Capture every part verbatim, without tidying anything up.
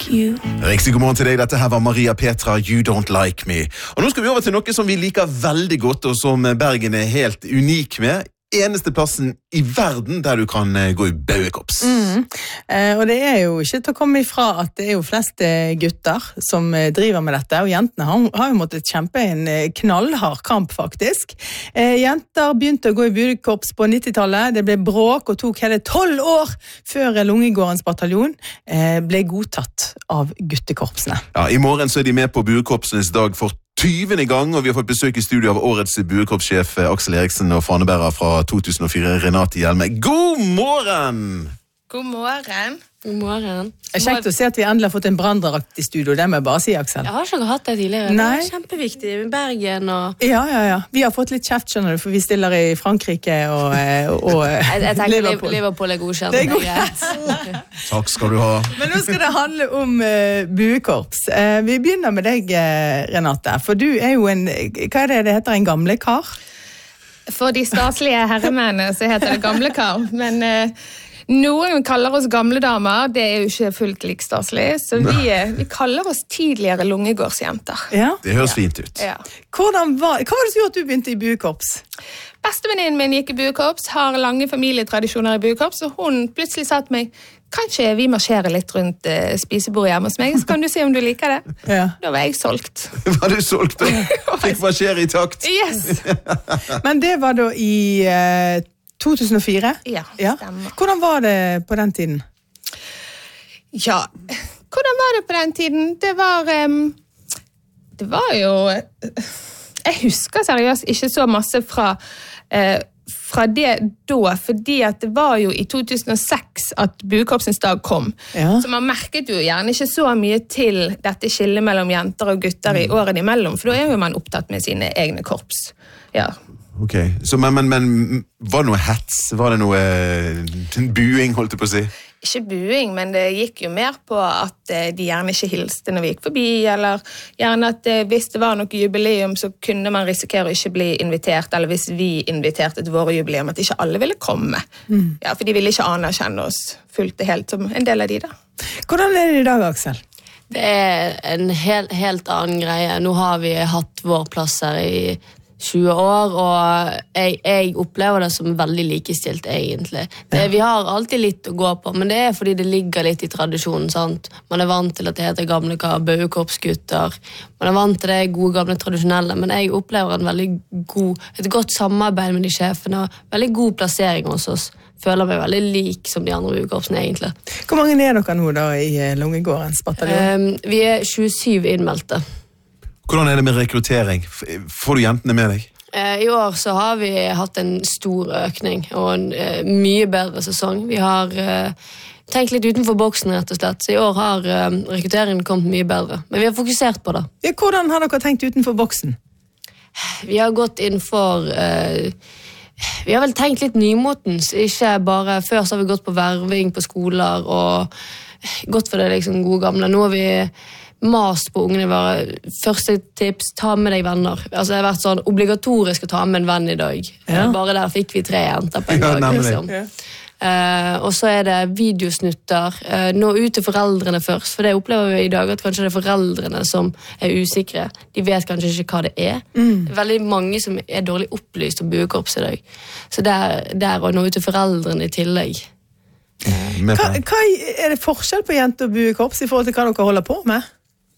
you. Riktig god morgen til deg, dette her var Maria Petra, You Don't Like Me. Og nå skal vi over til noe som vi liker veldig godt, og som Bergen er helt unik med. Eneste plassen i verden der du kan gå i bauekops. Mm. Eh, og det er jo ikke til å komme ifra at det er jo flest gutter som driver med dette, og jentene har, har jo måttet kjempe en knallhard kamp faktisk. Eh, jenter begynte å gå i bauekops på nittitallet, det ble bråk og tok hele tolv år før Lungegårdens bataljon eh, ble godtatt av guttekorpsene. Ja, i morgen så er de med på bauekorpsenes dag for tyvende gang, og vi har fått besøk i studio av årets buekorpssjef Aksel Eriksen og fanebærer fra to tusen og fire, Renate Hjelme. God morgen! God morgen. God morgen. Det er kjekt å se at vi endelig har fått en branndrakt i studio, det må jeg bare si, Aksel. Jeg har ikke hatt det tidligere. Nei. Det er kjempeviktig med Bergen og... Ja, ja, ja. Vi har fått litt kjeft, skjønner du, for vi stiller i Frankrike og, og jeg, jeg tenker Liverpool. Liverpool er godkjent. Det er godkjent. Takk skal du ha. Men nå skal det handle om uh, buekorps. Uh, vi begynner med deg, uh, Renate, for du er jo en, hva er det det heter, en gamle kar? For de staselige herremennene så heter det gamle kar, men uh, noen kaller oss gamle damer, det er jo ikke fullt like staselig, så vi, vi kaller oss tidligere Lungegårdsjenter. Ja. Det høres fint ut. Ja. Hvordan var, hva var det som gjorde at du begynte i buekorps? Bestevenninnen min gikk i buekorps, har lange familietradisjoner i buekorps, og hun plutselig sa til meg, kanskje vi marsjerer litt rundt uh, spisebordet hjemme hos meg, så kan du se om du liker det. Ja. Da var jeg solgt. Var du solgt da? Fikk marsjere i takt? Yes! Men det var da i uh, to tusen og fire? Ja, Ja. stemmer. Hvordan var det på den tiden? Ja, hvordan var det på den tiden? Det var, um, det var jo, jeg husker seriøst ikke så masse fra, uh, fra det da, fordi at det var jo i to tusen og seks at buekorpsens dag kom. Ja. Så man merket jo gjerne ikke så mye til dette skillet mellom jenter og gutter i årene imellom, for da er jo man opptatt med sine egne korps. Ja. Ok, så, men, men, men var det noe hets? Var det noe uh, buing, holdt jeg på å si? Ikke buing, men det gikk jo mer på at eh, de gjerne ikke hilste når vi gikk forbi, eller gjerne at eh, hvis det var noe jubileum, så kunne man risikere å ikke bli invitert, eller hvis vi inviterte til våre jubileum, at ikke alle ville komme. Mm. Ja, for de ville ikke anerkjenne oss fullt og helt som en del av de da. Hvordan er det i dag, Aksel? Det er en helt, helt annen greie. Nå har vi hatt vår plass her i tjue år, og jeg, jeg opplever det som veldig likestilt egentlig. Det, vi har alltid litt å gå på, men det er fordi det ligger litt i tradisjonen, sant? Man er vant til at det heter gamle kar, bauekorpsgutter, man er vant til det gode gamle tradisjonelle, men jeg opplever en veldig god, et godt samarbeid med de sjefene, og veldig god plassering hos oss. Føler meg veldig lik som de andre bauekorpsene egentlig. Hvor mange er dere nå da i Lungegårdens bataljon? Um, vi er tjuesyv innmeldte. Hvordan er det med rekruttering? Får du jentene med deg? I år så har vi hatt en stor økning og en uh, mye bedre sesong. Vi har uh, tenkt litt utenfor boksen rett og slett, så i år har uh, rekrutteringen kommet mye bedre. Men vi har fokusert på det. Ja, hvordan har dere tenkt utenfor boksen? Vi har gått inn for... Uh, vi har vel tenkt litt nymotens, ikke bare før så har vi gått på verving på skoler og gått for det liksom gode gamle. Nå har vi... mas på ungene våre. Første tips, ta med deg venner. Altså det har vært sånn obligatorisk å ta med en venn i dag. Ja. Bare der fikk vi tre jenter på en Ja, dag. Liksom. Ja. Uh, og så er det videosnutter. Uh, nå ut til foreldrene først, for det opplever vi i dag at kanskje det er foreldrene som er usikre. De vet kanskje ikke hva det er. Mm. Det er veldig mange som er dårlig opplyst om buekorps i dag. Så der, der å nå ut til foreldrene i tillegg. Mm, hva, hva er det forskjell på jenter og buekorps i forhold til hva dere holder på med?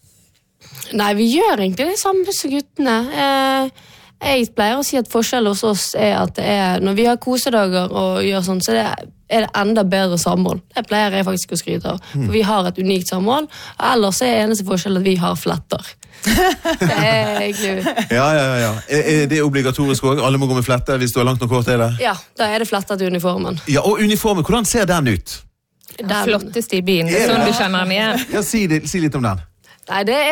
Nei, vi gjør egentlig det samme som guttene. Eh, jeg pleier å si at forskjellen hos oss er at det er, når vi har kosedager og gjør sånn, så det er, er det enda bedre samhold. Det pleier jeg faktisk å skryte av. For vi har et unikt samhold, og ellers er eneste forskjell at vi har fletter. Det er egentlig... Ja, ja, ja. Er, er det obligatorisk også? Alle må gå med flette hvis du har langt nok kort, er det? Ja, da er det fletter til uniformen. Ja, og uniformen, hvordan ser den ut? Den flotteste i byen, det er sånn du kjenner den igjen. Ja, si, det, si litt om den. Nei, det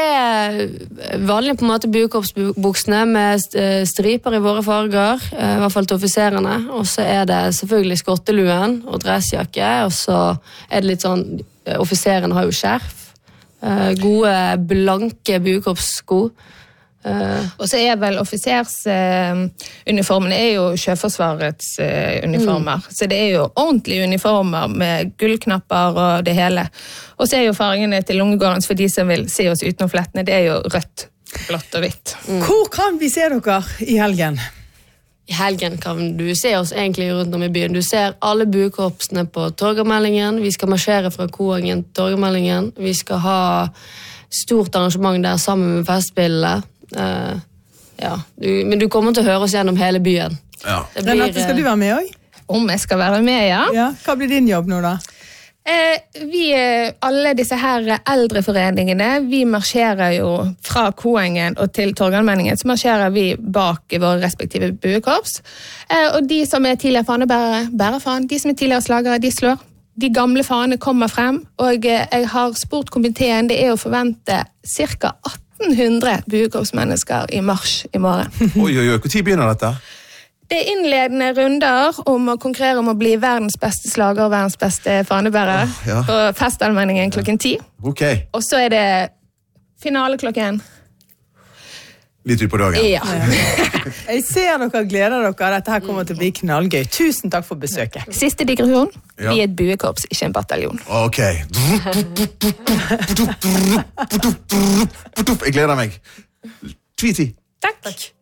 er vanlig på en måte buekorpsbuksene med striper i våre farger, i hvert fall til offiserene, og så er det selvfølgelig skotteluen og dressjakke, og så er det litt sånn, offiserene har jo skjerf, gode blanke buekorpssko, Uh, og så er vel offisersuniformene uh, er jo Sjøforsvarets uh, uniformer. Mm. Så det er jo ordentlige uniformer med gullknapper og det hele. Og så er jo fargene til Lungegårdens for de som vil se oss utenom flettene, det er jo rødt, blått og hvitt. Mm. Hvor kan vi se dere i helgen? I helgen kan du se oss egentlig rundt om i byen. Du ser alle buekorpsene på Torgallmenningen. Vi skal marsjere fra Koengen til Torgallmenningen. Vi skal ha stort arrangement der sammen med festspillene. Uh, ja. du, men du kommer til å høre oss gjennom hele byen. Ja. Det blir, Renate, skal du være med også? Om jeg skal være med, ja. Ja. Hva blir din jobb nå da? Eh, vi, alle disse her eldreforeningene, vi marsjerer jo fra Koengen og til Torgallmenningen, så marsjerer vi bak våre respektive buekorps. Eh, og de som er tidligere fanebærere, bærer fan. De som er tidligere slagere, de slår. De gamle fanene kommer frem, og eh, jeg har spurt komiteen, det er å forvente cirka atten hundre buekorpsmennesker i mars i morgen. Oi, oi, oi, hvor tid begynner dette? Det er innledende runder om å konkurrere om å bli verdens beste slager og verdens beste fanebærer oh, ja. på Festallmenningen klokken ti. Ok. Og så er det finale klokken. Litt ut på dagen. Ja. Jeg ser dere gleder dere. Dette her kommer til å bli knallgøy. Tusen takk for besøket. Siste digresjon. Ja. Vi er et buekorps, ikke en bataljon. Ok. Jeg gleder meg. Tweety. Takk. Takk.